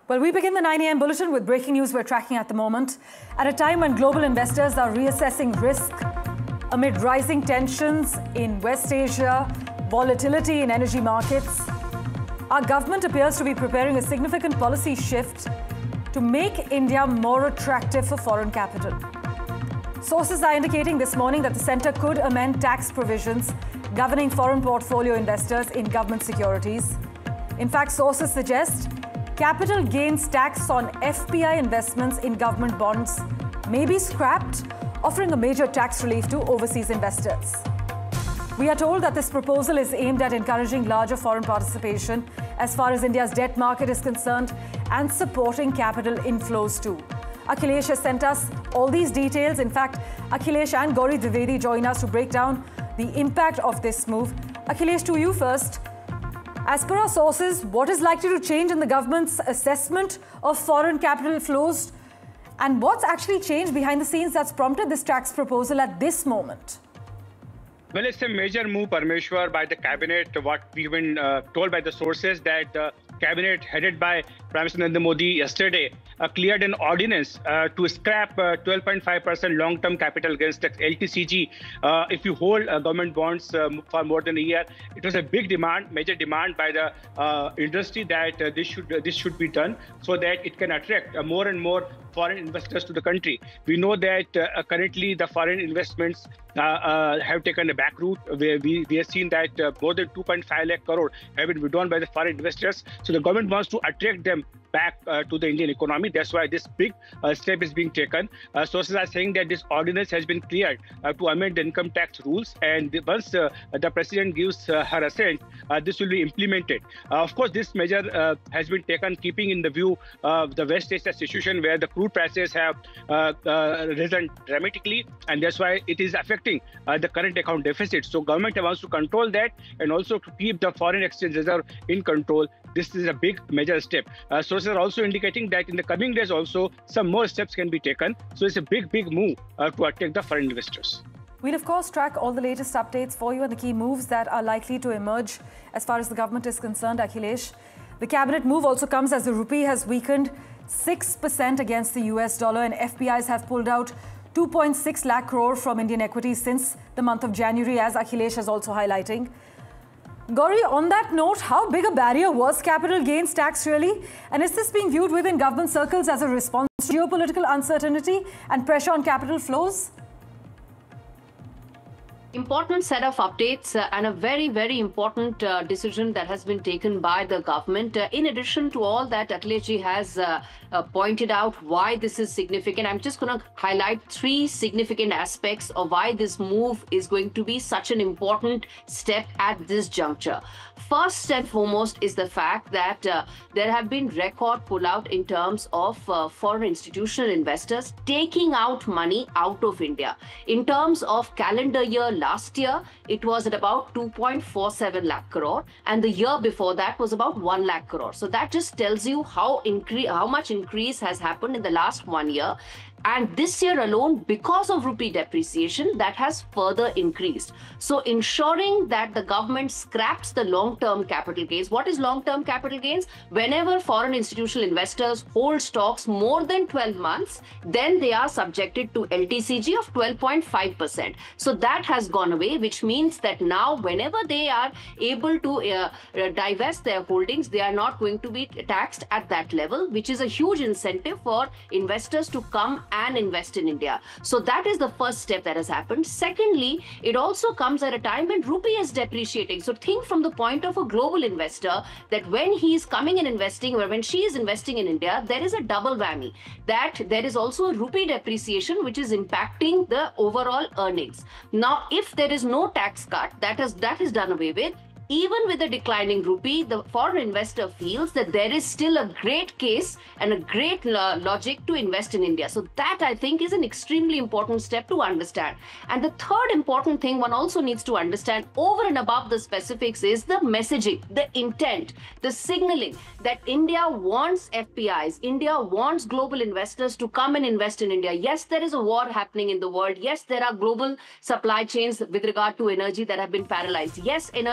Well, we begin the 9 a.m. bulletin with breaking news we're tracking at the moment. At a time when global investors are reassessing risk amid rising tensions in West Asia, volatility in energy markets, our government appears to be preparing a significant policy shift to make India more attractive for foreign capital. Sources are indicating this morning that the centre could amend tax provisions governing foreign portfolio investors in government securities. In fact, sources suggest capital gains tax on FPI investments in government bonds may be scrapped, offering a major tax relief to overseas investors. We are told that this proposal is aimed at encouraging larger foreign participation as far as India's debt market is concerned and supporting capital inflows too. Akhilesh has sent us all these details. In fact, Akhilesh and Gauri Dwivedi join us to break down the impact of this move. Akhilesh, to you first. As per our sources, what is likely to change in the government's assessment of foreign capital flows? And what's actually changed behind the scenes that's prompted this tax proposal at this moment? Well, it's a major move, Parmeshwar, by the cabinet. What we've been told by the sources that the cabinet headed by Prime Minister Narendra Modi yesterday cleared an ordinance to scrap 12.5% long-term capital gains tax (LTCG) if you hold government bonds for more than a year. It was a big demand, major demand by the industry that this should be done so that it can attract more and more foreign investors to the country. We know that currently the foreign investments have taken a back route. We have seen that more than 2.5 lakh crore have been withdrawn by the foreign investors. So the government wants to attract them back to the Indian economy. That's why this big step is being taken. Sources are saying that this ordinance has been cleared to amend the income tax rules, and once the president gives her assent, this will be implemented. Of course, this measure has been taken keeping in the view of the West Asia situation where the crude prices have risen dramatically, and that's why it is affecting the current account deficit. So government wants to control that and also to keep the foreign exchange reserve in control. This is a big major step. Sources are also indicating that in the coming days also some more steps can be taken. So it's a big move to attract the foreign investors. We'll of course track all the latest updates for you and the key moves that are likely to emerge as far as the government is concerned, Akhilesh. The cabinet move also comes as the rupee has weakened 6% against the US dollar, and FPIs have pulled out 2.6 lakh crore from Indian equities since the month of January, as Akhilesh is also highlighting. Gauri, on that note, how big a barrier was capital gains tax really? And is this being viewed within government circles as a response to geopolitical uncertainty and pressure on capital flows? Important set of updates and a very important decision that has been taken by the government. In addition to all that, Akhilesh has pointed out why this is significant. I'm just going to highlight three significant aspects of why this move is going to be such an important step at this juncture. First and foremost is the fact that there have been record pullout in terms of foreign institutional investors taking out money out of India. In terms of calendar year last year, it was at about 2.47 lakh crore, and the year before that was about 1 lakh crore. So that just tells you how much increase has happened in the last 1 year. And this year alone, because of rupee depreciation, that has further increased. So ensuring that the government scraps the long-term capital gains. What is long-term capital gains? Whenever foreign institutional investors hold stocks more than 12 months, then they are subjected to LTCG of 12.5%. So that has gone away, which means that now whenever they are able to divest their holdings, they are not going to be taxed at that level, which is a huge incentive for investors to come and invest in India. So that is the first step that has happened. Secondly, it also comes at a time when rupee is depreciating. So think from the point of a global investor that when he is coming and investing or when she is investing in India, there is a double whammy, that there is also a rupee depreciation which is impacting the overall earnings. Now, if there is no tax cut, that is done away with, even with a declining rupee, the foreign investor feels that there is still a great case and a great logic to invest in India. So that, I think, is an extremely important step to understand. And the third important thing one also needs to understand over and above the specifics is the messaging, the intent, the signaling that India wants FPIs, India wants global investors to come and invest in India. Yes, there is a war happening in the world. Yes, there are global supply chains with regard to energy that have been paralyzed. Yes, energy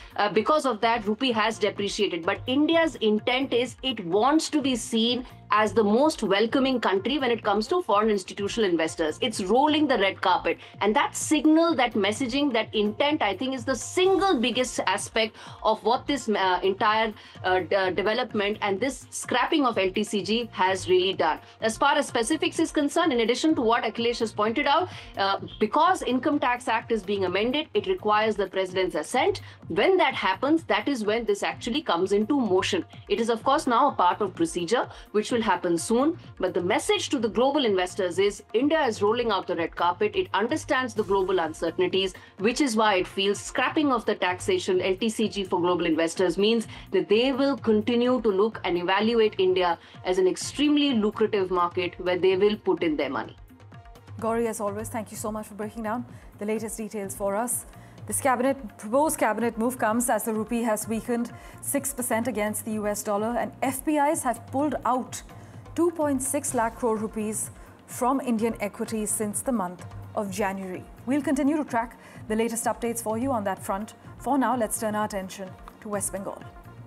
because of that, rupee has depreciated. But India's intent is it wants to be seen as the most welcoming country when it comes to foreign institutional investors. It's rolling the red carpet. And that signal, that messaging, that intent, I think is the single biggest aspect of what this entire development and this scrapping of LTCG has really done. As far as specifics is concerned, in addition to what Akhilesh has pointed out, because Income Tax Act is being amended, it requires the President's assent. When that happens, that is when this actually comes into motion. It is, of course, now a part of procedure, which will happen soon. But the message to the global investors is India is rolling out the red carpet. It understands the global uncertainties, which is why it feels scrapping of the taxation LTCG for global investors means that they will continue to look and evaluate India as an extremely lucrative market where they will put in their money. Gauri, as always, thank you so much for breaking down the latest details for us. This proposed cabinet move comes as the rupee has weakened 6% against the US dollar, and FPIs have pulled out 2.6 lakh crore rupees from Indian equities since the month of January. We'll continue to track the latest updates for you on that front. For now, let's turn our attention to West Bengal.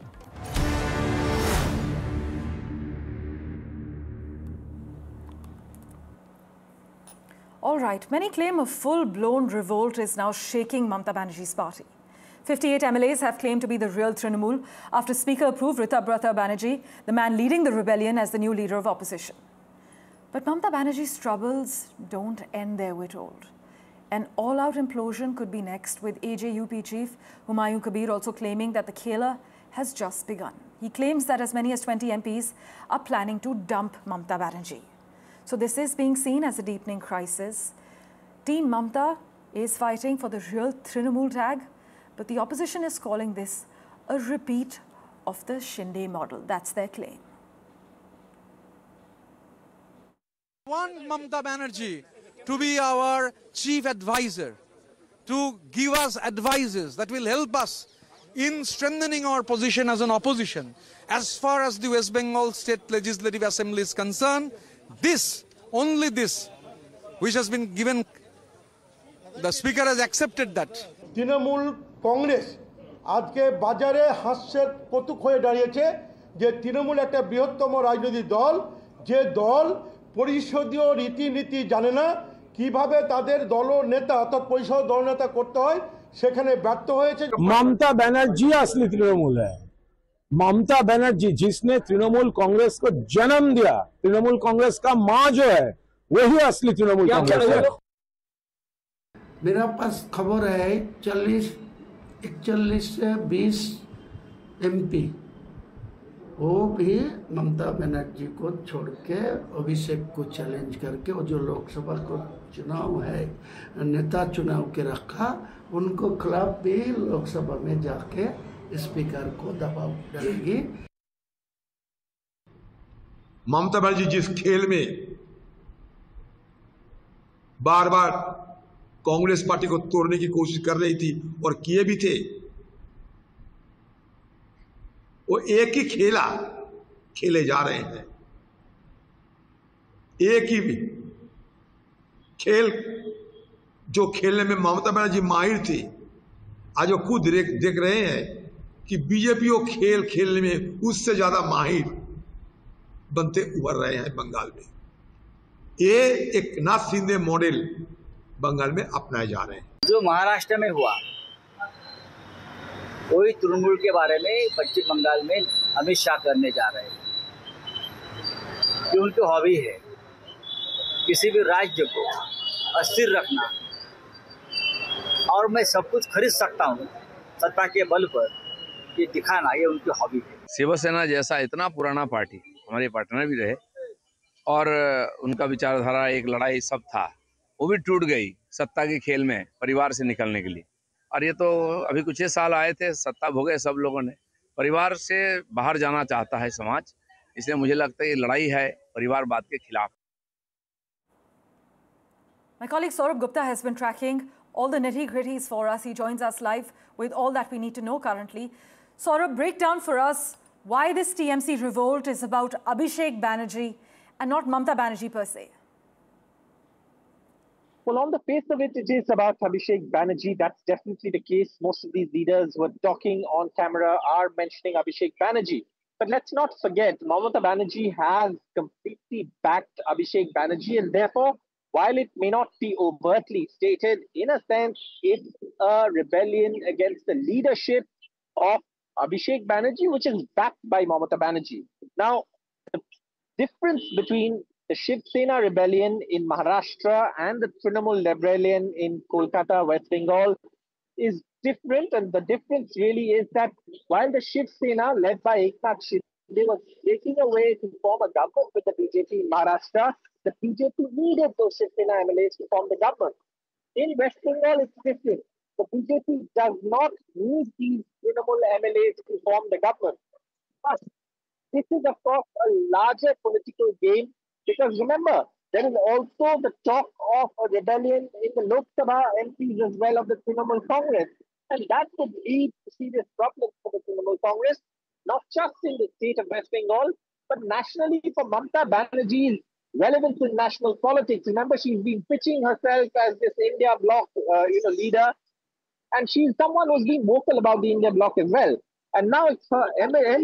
All right, many claim a full-blown revolt is now shaking Mamata Banerjee's party. 58 MLAs have claimed to be the real Trinamool after Speaker approved Ritabrata Banerjee, the man leading the rebellion, as the new leader of opposition. But Mamata Banerjee's troubles don't end there, we're told. An all-out implosion could be next, with AJUP chief Humayun Kabir also claiming that the Khela has just begun. He claims that as many as 20 MPs are planning to dump Mamata Banerjee. So this is being seen as a deepening crisis. Team Mamata is fighting for the real Trinamool tag, but the opposition is calling this a repeat of the Shinde model. That's their claim. We want Mamata Banerjee to be our chief advisor, to give us advices that will help us in strengthening our position as an opposition. As far as the West Bengal State Legislative Assembly is concerned, this, only this, which has been given, the Speaker has accepted that. Trinamool Congress, আজকে বাজারে হাস্যের কৌতুক হয়ে দাঁড়িয়েছে যে তৃণমূল একটা বৃহত্তম রাজনৈতিক দল, যে দল পরিষদীয় রীতিনীতি জানে না, কিভাবে তাদের দলনেতা অর্থাৎ পরিষদ দলনেতা করতে হয় সেখানে ব্যর্থ হয়েছে। ममता बनर्जी असली तृणमूल है। ममता बनर्जी जिसने तृणमूल कांग्रेस को जन्म दिया, तृणमूल कांग्रेस का मां जो है वही असली तृणमूल कांग्रेस है। मेरा पास खबर है 41 से 20 MP वो भी ममता बनर्जी को छोड़ के अभिषेक को चैलेंज करके वो जो लोकसभा को चुनाव है नेता चुनाव के रखा, उनको खिलाफ भी लोकसभा में जाके स्पीकर को दबाव डालेगी। ममता बनर्जी जिस खेल में बार बार कांग्रेस पार्टी को तोड़ने की कोशिश कर रही थी और किए भी थे, वो एक ही खेला खेले जा रहे हैं। एक ही खेल जो खेलने में ममता बनर्जी माहिर थी, आज वो खुद देख रहे हैं कि बीजेपी वो खेल खेलने में उससे ज्यादा माहिर बनते उभर रहे हैं बंगाल में। ये एक नाथ शिंदे मॉडल बंगाल में अपनाए जा रहे हैं। जो महाराष्ट्र में हुआ वही तृणमूल के बारे में पश्चिम बंगाल में अमित शाह करने जा रहे हैं, कि उनकी हॉबी है किसी भी राज्य को अस्थिर रखना, और मैं सब कुछ खरीद सकता हूँ सत्ता के बल पर, ये दिखाना, ये उनकी हॉबी है। शिवसेना जैसा इतना पुराना पार्टी हमारे पार्टनर भी रहे और उनका विचारधारा एक लड़ाई सब था, वो भी टूट गई सत्ता के खेल में परिवार से निकलने के लिए। और ये तो अभी कुछ ही साल आए थे, सत्ता भोगे सब लोगों ने, परिवार से बाहर जाना चाहता है समाज, इसलिए मुझे लगता है ये लड़ाई है परिवारवाद के खिलाफ। My colleague Saurabh Gupta has been tracking all the nitty-gritties for us. He joins us live with all that we need to know currently. Saurabh, break down for us why this TMC revolt is about Abhishek Banerjee and not Mamata Banerjee per se. Well, on the face of it, it is about Abhishek Banerjee. That's definitely the case. Most of these leaders who are talking on camera are mentioning Abhishek Banerjee. But let's not forget, Mamata Banerjee has completely backed Abhishek Banerjee, and therefore, while it may not be overtly stated, in a sense, it's a rebellion against the leadership of Abhishek Banerjee, which is backed by Mamata Banerjee. Now, the difference between the Shiv Sena rebellion in Maharashtra and the Trinamool rebellion in Kolkata, West Bengal, is different. And the difference really is that while the Shiv Sena, led by Eknath Shinde, was breaking away to form a government with the BJP in Maharashtra, the BJP needed those Shiv Sena MLAs to form the government. In West Bengal, it's different. The BJP does not need these Trinamool MLAs to form the government. But this is, of course, a larger political game, because remember, there is also the talk of a rebellion in the Lok Sabha MPs as well of the Trinamool Congress. And that could lead to serious problems for the Trinamool Congress, not just in the state of West Bengal, but nationally for Mamata Banerjee's relevance in national politics. Remember, she's been pitching herself as this India bloc leader, and she's someone who's been vocal about the India bloc as well. And now it's her